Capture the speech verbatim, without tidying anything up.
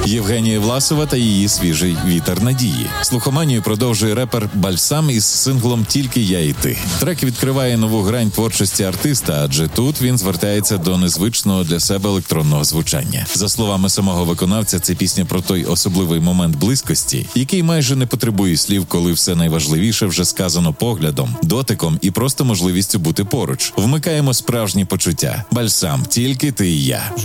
Євгенія Власова та її свіжий «Вітер надії». Слухоманію продовжує репер Бальсам із синглом «Тільки я і ти». Трек відкриває нову грань творчості артиста, адже тут він звертається до незвичного для себе електронного звучання. За словами самого виконавця, це пісня про той особливий момент близькості, який майже не потребує слів, коли все найважливіше вже сказано поглядом, дотиком і просто можливістю бути поруч. Вмикаємо справжні почуття. Бальсам, «Тільки ти і я».